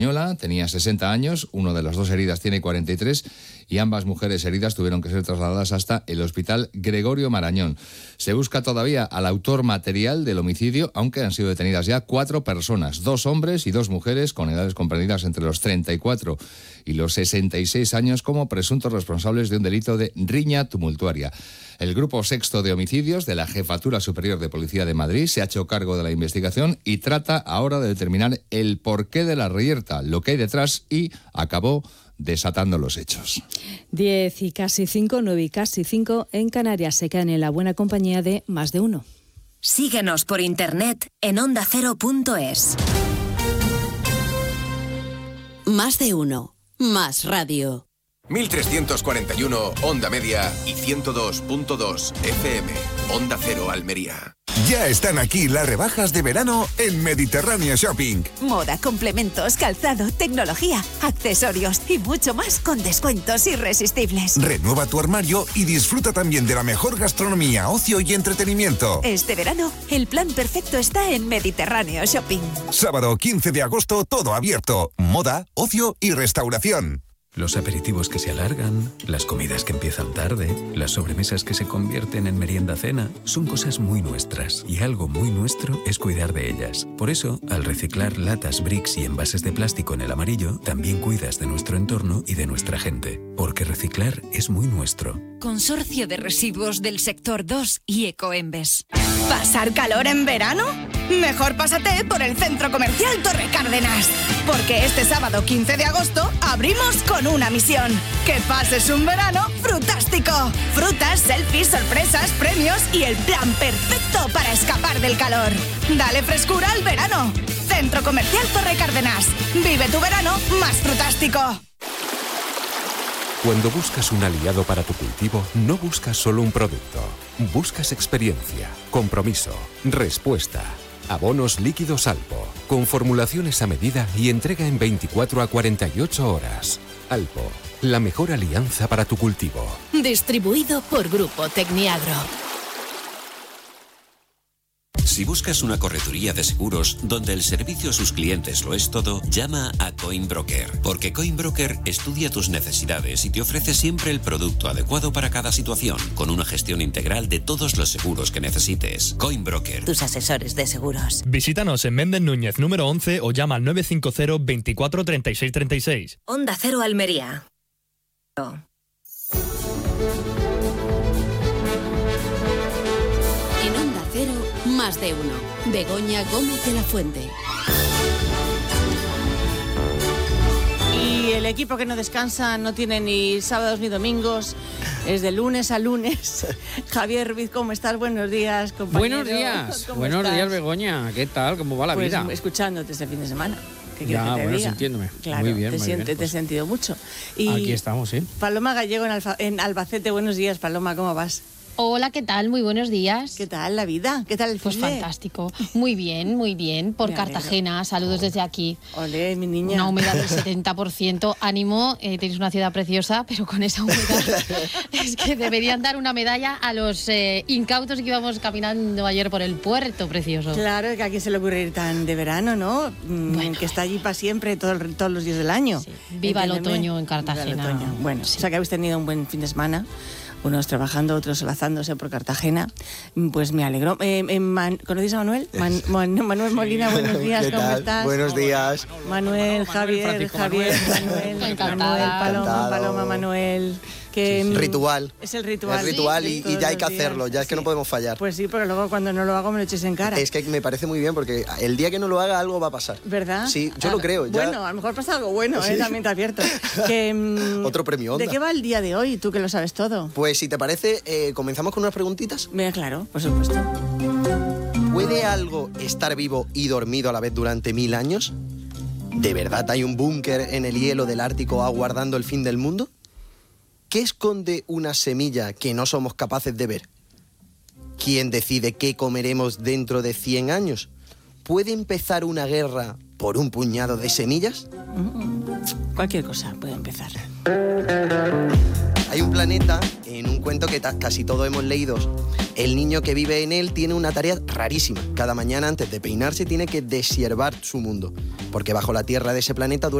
Tenía 60 años, uno de las dos heridas tiene 43 y ambas mujeres heridas tuvieron que ser trasladadas hasta el Hospital Gregorio Marañón. Se busca todavía al autor material del homicidio, aunque han sido detenidas ya 4 personas, 2 hombres y 2 mujeres con edades comprendidas entre los 34 y los 66 años como presuntos responsables de un delito de riña tumultuaria. El Grupo Sexto de Homicidios de la Jefatura Superior de Policía de Madrid se ha hecho cargo de la investigación y trata ahora de determinar el porqué de la reyerta, lo que hay detrás y acabó desatando los hechos. 10 y casi 5, 9 y casi 5 en Canarias. Se quedan en la buena compañía de Más de Uno. Síguenos por internet en ondacero.es. Más de Uno. Más radio. 1341 Onda Media y 102.2 FM. Onda Cero Almería. Ya están aquí las rebajas de verano en Mediterráneo Shopping. Moda, complementos, calzado, tecnología, accesorios y mucho más con descuentos irresistibles. Renueva tu armario y disfruta también de la mejor gastronomía, ocio y entretenimiento. Este verano, el plan perfecto está en Mediterráneo Shopping. Sábado 15 de agosto, todo abierto. Moda, ocio y restauración. Los aperitivos que se alargan, las comidas que empiezan tarde, las sobremesas que se convierten en merienda-cena, son cosas muy nuestras y algo muy nuestro es cuidar de ellas. Por eso, al reciclar latas, bricks y envases de plástico en el amarillo, también cuidas de nuestro entorno y de nuestra gente. Porque reciclar es muy nuestro. Consorcio de Residuos del Sector 2 y Ecoembes. ¿Pasar calor en verano? Mejor pásate por el Centro Comercial Torre Cárdenas, porque este sábado 15 de agosto abrimos con una misión: que pases un verano frutástico. Frutas, selfies, sorpresas, premios y el plan perfecto para escapar del calor. Dale frescura al verano. Centro Comercial Torre Cárdenas. Vive tu verano más frutástico. Cuando buscas un aliado para tu cultivo, no buscas solo un producto. Buscas experiencia, compromiso, respuesta. Abonos líquidos Alpo, con formulaciones a medida y entrega en 24 a 48 horas. Alpo, la mejor alianza para tu cultivo. Distribuido por Grupo Tecniagro. Si buscas una correduría de seguros donde el servicio a sus clientes lo es todo, llama a Coinbroker, porque Coinbroker estudia tus necesidades y te ofrece siempre el producto adecuado para cada situación, con una gestión integral de todos los seguros que necesites. Coinbroker. Tus asesores de seguros. Visítanos en Méndez Núñez número 11 o llama al 950 24 36 36. Onda Cero Almería. En Onda Cero, Más de Uno. Begoña Gómez de la Fuente. Y el equipo que no descansa no tiene ni sábados ni domingos, es de lunes a lunes. Javier Ruiz, ¿cómo estás? Buenos días, compañero. Buenos días, Begoña. ¿Qué tal? ¿Cómo va la vida? Escuchándote este fin de semana. Ya, bueno, sintiéndome. Claro, muy bien, te he sentido mucho. Y aquí estamos, sí. Paloma Gallego en Albacete. Buenos días, Paloma, ¿cómo vas? Hola, ¿qué tal? Muy buenos días. ¿Qué tal la vida? ¿Qué tal el Pues finde? Fantástico. Muy bien. Por Cartagena, saludos desde aquí. Olé, mi niña. Una humedad del 70%. Ánimo, tenéis una ciudad preciosa, pero con esa humedad es que deberían dar una medalla a los incautos que íbamos caminando ayer por el puerto precioso. Claro, que aquí se le ocurre ir tan de verano, ¿no? Bueno, que está allí para siempre, todos los días del año. Sí. Viva el otoño en Cartagena. Viva el otoño. Bueno, sí. O sea que habéis tenido un buen fin de semana. Unos trabajando, otros solazándose por Cartagena. Pues me alegro. ¿Conocéis a Manuel? Manuel Molina, buenos días, ¿cómo estás? Buenos días. Manuel, Javier, Manuel, Paloma, Manuel. Que, ritual. Es el ritual. Es ritual y ya hay que hacerlo, ya es que no podemos fallar. Pues sí, pero luego cuando no lo hago me lo eches en cara. Es que me parece muy bien porque el día que no lo haga algo va a pasar. ¿Verdad? Sí, yo lo creo. Ya... Bueno, a lo mejor pasa algo bueno, sí. También te advierto. Otro premio Onda. ¿De qué va el día de hoy? Tú que lo sabes todo. Pues si te parece, comenzamos con unas preguntitas. Claro, por supuesto. ¿Puede algo estar vivo y dormido a la vez durante 1000 años? ¿De verdad hay un búnker en el hielo del Ártico aguardando el fin del mundo? ¿Qué esconde una semilla que no somos capaces de ver? ¿Quién decide qué comeremos dentro de 100 años? ¿Puede empezar una guerra por un puñado de semillas? Cualquier cosa puede empezar. Hay un planeta, en un cuento que casi todos hemos leído, El niño que vive en él tiene una tarea rarísima. Cada mañana antes de peinarse tiene que deshiervar su mundo, porque bajo la tierra de ese planeta